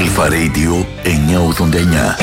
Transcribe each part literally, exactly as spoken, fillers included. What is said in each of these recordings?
Αλφα Radio εννιακόσια ογδόντα εννιά.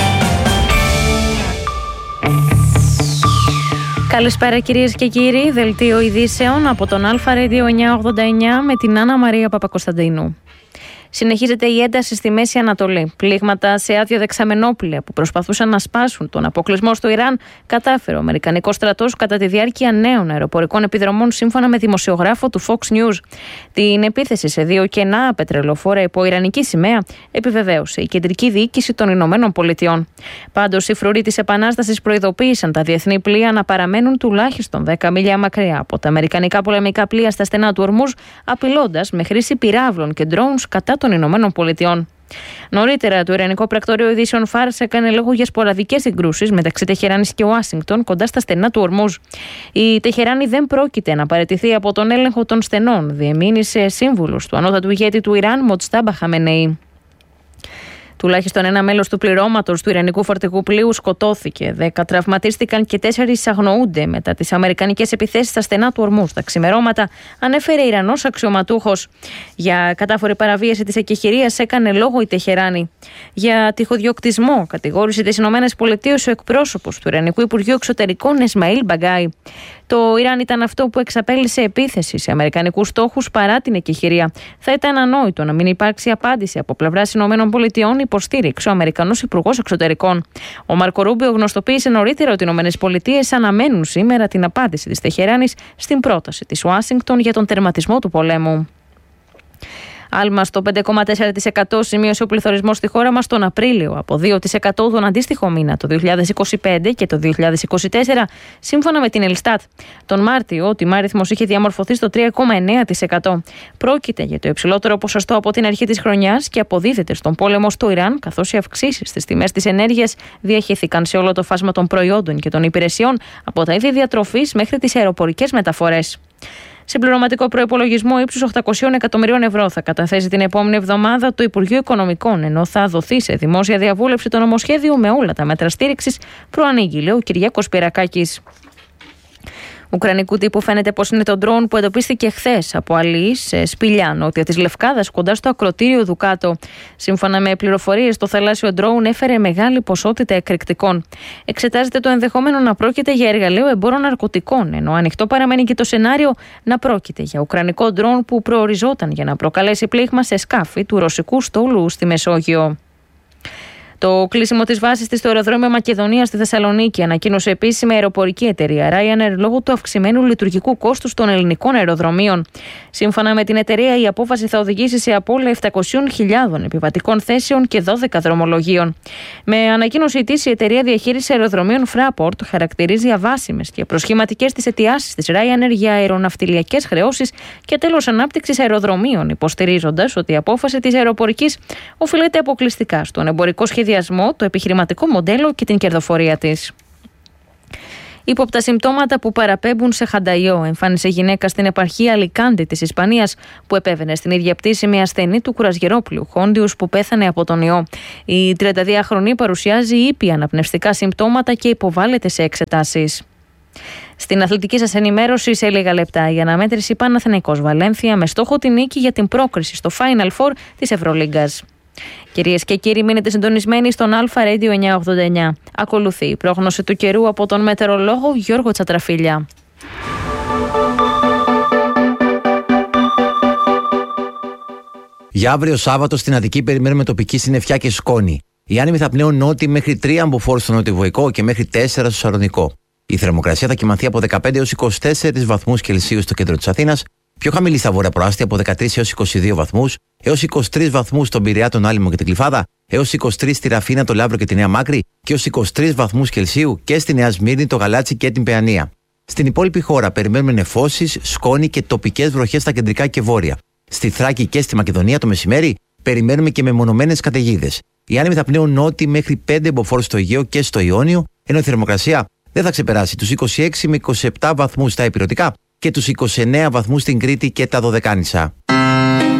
Καλησπέρα κυρίες και κύριοι, δελτίο ειδήσεων από τον Αλφα Radio εννιακόσια ογδόντα εννιά με την Άννα Μαρία Παπακοσταντίνου. Συνεχίζεται η ένταση στη Μέση Ανατολή. Πλήγματα σε άδεια δεξαμενόπλαια που προσπαθούσαν να σπάσουν τον αποκλεισμό στο Ιράν κατάφερε ο Αμερικανικός στρατός κατά τη διάρκεια νέων αεροπορικών επιδρομών, σύμφωνα με δημοσιογράφο του Fox News. Την επίθεση σε δύο κενά πετρελοφόρα υπό ιρανική σημαία επιβεβαίωσε η κεντρική διοίκηση των Ηνωμένων Πολιτειών. Πάντως, οι φρουροί της Επανάστασης προειδοποίησαν τα διεθνή πλοία να παραμένουν τουλάχιστον δέκα μίλια μακριά από τα αμερικανικά πολεμικά πλοία στα στενά του Ορμούζ, απειλώντας με χρήση πυράβλων και drones κατά των Ηνωμένων Πολιτειών. Νωρίτερα, το Ιρανικό Πρακτορείο Ειδήσεων Φάρς έκανε λόγο για σποραδικές συγκρούσεις μεταξύ Τεχεράνης και Ουάσιγκτον κοντά στα στενά του Ορμούζ. Η Τεχεράνη δεν πρόκειται να παραιτηθεί από τον έλεγχο των στενών, διεμήνυσε σύμβουλος του ανώτατου ηγέτη του Ιράν, Μοτζτάμπα Χαμενεή. Τουλάχιστον ένα μέλος του πληρώματος του Ιρανικού φορτηγού πλοίου σκοτώθηκε, δέκα τραυματίστηκαν και τέσσερις αγνοούνται μετά τις αμερικανικές επιθέσεις στα στενά του Ορμούζ. Τα ξημερώματα, ανέφερε Ιρανός αξιωματούχος. Για κατάφορη παραβίαση της εκεχηρίας έκανε λόγο η Τεχεράνη. Για τυχοδιοκτισμό κατηγόρησε τις ΗΠΑ ο εκπρόσωπος του Ιρανικού Υπουργείου Εξωτερικών, Εσμαήλ Μπαγκάι. Το Ιράν ήταν αυτό που εξαπέλυσε επίθεση σε αμερικανικούς στόχους παρά την εκεχηρία. Θα ήταν ανόητο να μην υπάρξει απάντηση από πλευράς ΗΠΑ, υποστήριξε ο Αμερικανός Υπουργός Εξωτερικών. Ο Μάρκο Ρούμπιο γνωστοποίησε νωρίτερα ότι οι ΗΠΑ αναμένουν σήμερα την απάντηση της Τεχεράνης στην πρόταση της Ουάσιγκτον για τον τερματισμό του πολέμου. Άλμα στο πέντε κόμμα τέσσερα τοις εκατό σημείωσε ο πληθωρισμός στη χώρα μας τον Απρίλιο, από δύο τοις εκατό τον αντίστοιχο μήνα το δύο χιλιάδες είκοσι πέντε και το δύο χιλιάδες είκοσι τέσσερα, σύμφωνα με την Ελστάτ. Τον Μάρτιο, ο τιμάριθμος είχε διαμορφωθεί στο τρία κόμμα εννέα τοις εκατό. Πρόκειται για το υψηλότερο ποσοστό από την αρχή της χρονιάς και αποδίδεται στον πόλεμο στο Ιράν, καθώς οι αυξήσεις στις τιμές της ενέργειας διαχύθηκαν σε όλο το φάσμα των προϊόντων και των υπηρεσιών, από τα είδη διατροφής μέχρι τις αεροπορικές μεταφορές. Συμπληρωματικό προϋπολογισμό ύψους οκτακόσια εκατομμυρίων ευρώ θα καταθέσει την επόμενη εβδομάδα το Υπουργείο Οικονομικών, ενώ θα δοθεί σε δημόσια διαβούλευση το νομοσχέδιο με όλα τα μέτρα στήριξης, προανήγγειλε ο Κυριάκος Πυρακάκης. Ουκρανικού τύπου φαίνεται πως είναι το ντρόουν που εντοπίστηκε χθες από αλλοίς σε σπηλιά νότια της Λευκάδας, κοντά στο ακροτήριο Δουκάτο. Σύμφωνα με πληροφορίες, το θαλάσσιο ντρόουν έφερε μεγάλη ποσότητα εκρηκτικών. Εξετάζεται το ενδεχόμενο να πρόκειται για εργαλείο εμπόρων ναρκωτικών, ενώ ανοιχτό παραμένει και το σενάριο να πρόκειται για ουκρανικό ντρόουν που προοριζόταν για να προκαλέσει πλήγμα σε σκάφη του ρωσικού στόλου στη Μεσόγειο. Το κλείσιμο της βάσης της στο αεροδρόμιο Μακεδονία στη Θεσσαλονίκη ανακοίνωσε επίσημη αεροπορική εταιρεία Ryanair λόγω του αυξημένου λειτουργικού κόστους των ελληνικών αεροδρομίων. Σύμφωνα με την εταιρεία, η απόφαση θα οδηγήσει σε απώλεια επτακόσιες χιλιάδες επιβατικών θέσεων και δώδεκα δρομολογίων. Με ανακοίνωση της, η εταιρεία διαχείρισης αεροδρομίων Fraport χαρακτηρίζει αβάσιμες και προσχηματικές τις αιτιάσεις της Ryanair για αεροναυτιλιακές χρεώσεις και τέλος ανάπτυξης αεροδρομίων, υποστηρίζοντας ότι η απόφαση της αεροπορικής οφείλεται αποκλειστικά στον εμπορικό σχεδιασμό, το επιχειρηματικό μοντέλο και την κερδοφορία της. Ύποπτα συμπτώματα που παραπέμπουν σε χανταϊό εμφάνισε γυναίκα στην επαρχία Αλικάντη της Ισπανίας, που επέβαινε στην ίδια πτήση με ασθενή του κουρασγερόπλοιου Χόντιους που πέθανε από τον ιό. Η τριανταδυάχρονη παρουσιάζει ήπια αναπνευστικά συμπτώματα και υποβάλλεται σε εξετάσεις. Στην αθλητική σας ενημέρωση, σε λίγα λεπτά, η αναμέτρηση Παναθηναϊκός Βαλένθια με στόχο την νίκη για την πρόκριση στο Final Four της Ευρωλίγκας. Κυρίες και κύριοι, μείνετε συντονισμένοι στον Αλφα Radio εννιακόσια ογδόντα εννιά. Ακολουθεί η πρόγνωση του καιρού από τον μετεωρολόγο Γιώργο Τσατραφίλια. Για αύριο Σάββατο στην Αττική περιμένουμε τοπική συννεφιά και σκόνη. Οι άνεμοι θα πνέουν νότιοι μέχρι τρία αμποφόρους στο νοτιοβοϊκό και μέχρι τέσσερα στο Σαρονικό. Η θερμοκρασία θα κυμανθεί από δεκαπέντε έως είκοσι τέσσερις βαθμούς Κελσίου στο κέντρο της Αθήνας, πιο χαμηλή στα βόρεια προάστια από δεκατρείς έως είκοσι δύο βαθμούς, έως είκοσι τρεις βαθμούς στον Πειραιά, τον Άλυμο και την Κλιφάδα, έως είκοσι τρεις στη Ραφίνα, το Λαύρο και τη Νέα Μάκρη και έως είκοσι τρεις βαθμούς Κελσίου και στη Νέα Σμύρνη, το Γαλάτσι και την Παιανία. Στην υπόλοιπη χώρα περιμένουμε νεφώσεις, σκόνη και τοπικές βροχές στα κεντρικά και βόρεια. Στη Θράκη και στη Μακεδονία το μεσημέρι περιμένουμε και μεμονωμένες καταιγίδες. Οι άνεμοι θα πνέουν νότιοι μέχρι πέντε εμποφόρους στο Αιγαίο και στο Ιόνιο, ενώ η θερμοκρασία δεν θα ξεπεράσει τους είκοσι έξι με είκοσι επτά βαθμούς στα ηπειρωτικά και τους είκοσι εννέα βαθμούς στην Κρήτη και τα Δωδεκάνησα.